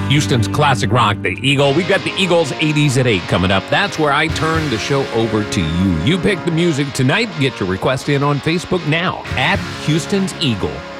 Houston's classic rock, The Eagle. We've got the Eagles 80s at 8 coming up. That's where I turn the show over to you. You pick the music tonight. Get your request in on Facebook now at Houston's Eagle.